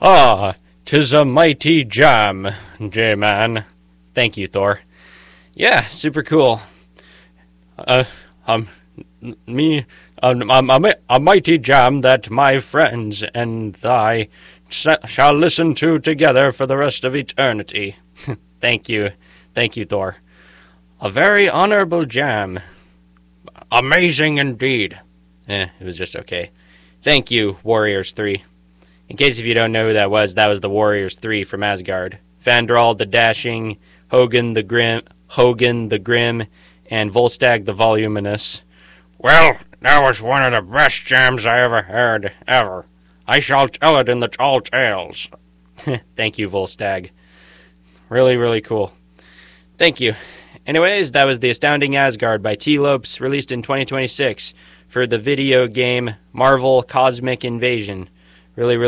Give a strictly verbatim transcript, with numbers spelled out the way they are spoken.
Ah, 'tis a mighty jam, J-Man. Thank you, Thor. Yeah, super cool. Uh, um, me, um, um, a, a mighty jam that my friends and I shall listen to together for the rest of eternity. Thank you. Thank you, Thor. A very honorable jam. Amazing indeed. Eh, it was just okay. Thank you, Warriors three. In case if you don't know who that was, that was the Warriors three from Asgard. Fandral the Dashing, Hogun the Grim, Hogun the Grim, and Volstagg the Voluminous. Well, that was one of the best jams I ever heard, ever. I shall tell it in the tall tales. Thank you, Volstagg. Really, really cool. Thank you. Anyways, that was The Astounding Asgard by T. Lopes, released in twenty twenty-six for the video game Marvel Cosmic Invasion. Really, really